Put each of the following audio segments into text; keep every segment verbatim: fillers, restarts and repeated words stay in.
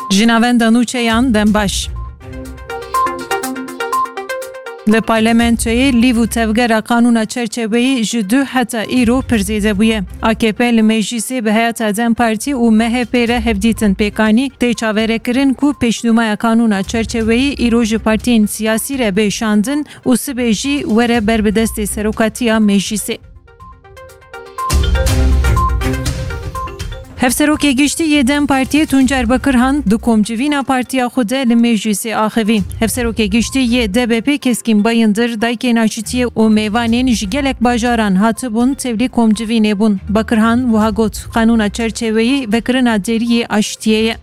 Jinavenda Nûçeyan Dembaş. Li parlamentoyê Lîv û tevgera qanûna çerçeveyî ji du heta îro pir zêde bûye. A K P li meclîsê bi heyeta Dem Partî û M H P re hevdîtin pêkanî tê çaverekirin ku pêşnûmaya qanûna çerçeveyî îro ji partiyên siyasî re bêşandin û sibê jî were ber bi destê serokatiya meclîsê. Hevserokê giştî yê Dem Partiyê Tuncer Bakırhan di komcivîna partiya xwe de li meclîsê axivî. Hevserokê giştî yê D B P Keskin Bayındır dayikên Aşîtiyê û mêvanên ji gelek bajaran hatibûn tevlî komcivînê bûn. Bakırhan wiha got qanûna çerçeveyî vekirina deriyê Aşîtiyê ye.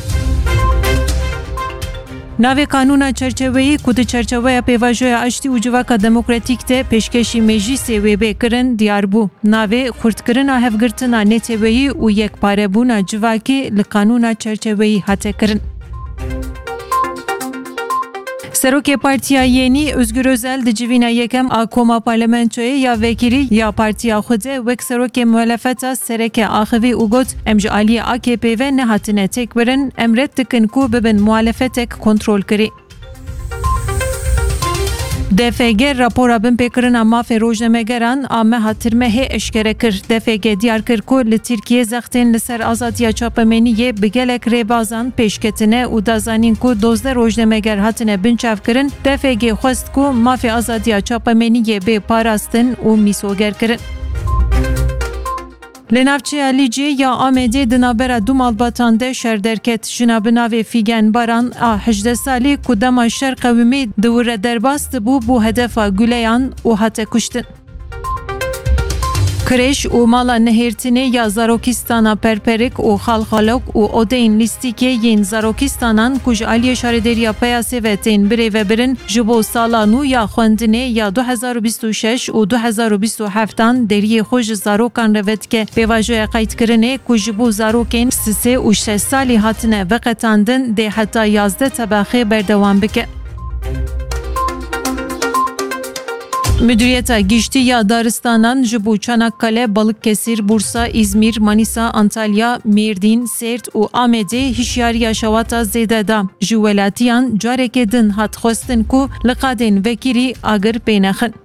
Navê qanûna çerçeveyî ku di çerçeveya pêvajoya Aştî û Civaka Demokratîk de pêşkêşî meclîsê wê bêkirin diyar bû. Navê xurtkirina hevgirtina neteweyî û yekparebûna civakê li qanûna çerçeveyî hate kirin. Serokê Partiya Yenî Özgür Özel di civîna yekem a koma parlamentoyê ya vekîlî ya partiya xwe de wek serokê muhalefeta sereke axivî û got em ji aliyê A K P ve nehatine têkbirin, em red dikin ku bibin muhalefetek kontrolkirî. D F G rapora binpêkirina mafê rojnamegeran a meha tirmehê eşkere kir. D F G diyar kir ku li Tirkiye zextên li ser azadiya çapemeniyê bi gelek rêbazan pêşketine û dazanîn ku dozde rojnameger hatine binçavkirin. D F G xwest ku mafê azadiya çapemeniyê bê parastin û mîsoger kirin. Li navçeya Lîcê ya Amedê di navbera du malbatan de şer derket. Jina bi navê Fîgen Baran a hejdeh salî ku dema şer qewimî di wir derbas dibû bû hedefa guleyan û hate kuştin. Kirêş û mala nehêrtinê ya Zarokîstana Perperik û Xalxalok û odeyên lîstîkê yên Zarokistanan ku ji aliyê şarederiya Peyasê ve tên birêvebirin ji bo sala nû ya xwendinê ya du hezar û bîst û şeş û du hezar û bîst û heftan deriyê xwe ji zarokan re vedike. Pêvajoya qeydkirinê ku ji bo zarokên sisê û şeş salî hatine veqetandin dê heta yazdeh tebaxê berdewam bike. Müdüriyeta giştî ya Daristanan ji bo Çanakkale, Balıkesir, Bursa, İzmir, Manisa, Antalya, Mêrdîn, Sêrt û Amedê hişyariya şewata zêde da. Ji welatiyan carekê din hat xwestin ku li qadên vekirî agir pênexin.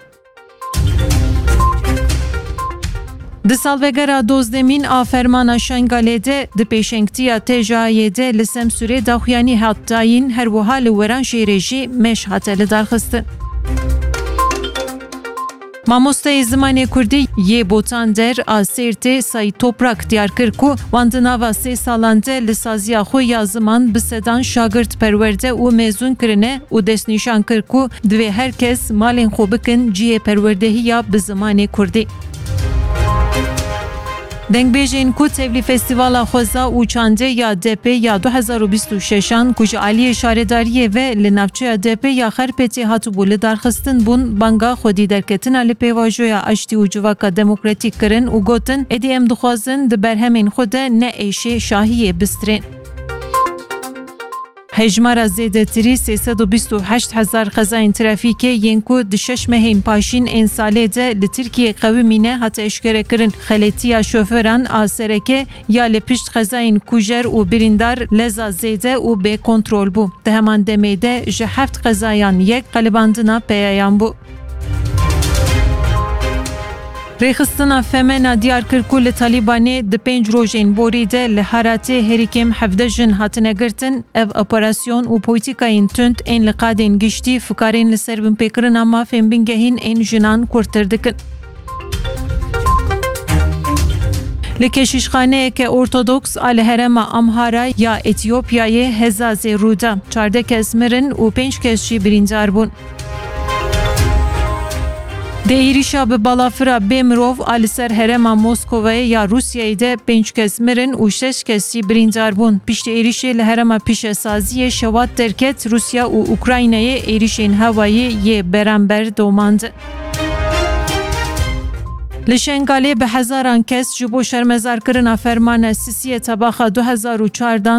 Di salvegera dozdemîn a fermana Şengalê de di pêşengtiya têjayê de li Semsûrê daxuyanî hat dayîn her wiha li weran şêrê jî meş hate li darxistin. Mamosteyê zimanê Kurdî yê botan der a Sêrtê Sayîd Toprak diyar kir ku wan di nava sê salan de li saziya xwe ya ziman bi sedan şagirt perwerde û mêzûn kirine û destnîşan kir ku divê herkes malên xwe bikin cihê perwerdehiya bi zimanê Kurdî. Dengbêjên ku tevlî Festîvala Xweza û Çandê ya D P ya du hezar û bîst û şeşan ku ji aliyê şaredariyê ve li navçeya D P ya Xerpêtê hatibû li darxistin bûn banga xwedî derketina li pêvajoya Aştî û Civaka Demokratîk kirin û gotin êdî em dixwazin di berhemên xwe de ne êşê şahiyê bistrên. Hejmara zêdetirî sê sed û bîst û heşt hezar qezayên trafîkê yên ku di şeş mehên paşîn ên salê de li Tirkiye qewimîne hate eşkere kirin. Xelêtiya şoföran a sereke ya li pişt qezayên kujer û birîndar leza zêde û bê kontrol bû. Di heman demê de ji heft qezayan yek qelibandina peyayan bû. Rêxistina Femena diyar kir ku li Talîbanê di pênc rojên borî de li Heratê herîkêm hevdeh jin hatine girtin. Ev operasyon û polîtikayên tund ên li qadên giştî fikarên li ser binpêkirina mafên bingehîn ên jinan kurtir dikin. Li keşîşxaneyeke Ortodoks a li herêma Amhara ya Etiyopyayê Hezazê rûda. Çardeh kes mirin û pênc kes jî birîndar bûn. Di êrişa bi balafira bê mirov a li ser herêma Moskowayê ya Rusyayê de pênc kes mirin û şeş kes jî birîndar bûn. Piştî êrişê li herêma pîşesaziyê şewat derket Rusya û Ukraynayê êrişên hewayê yê beramber domand. Li Şengalê bi hezaran kes ji bo şermezarkirina fermana Sisiyê tebaxa du hezar û çar dan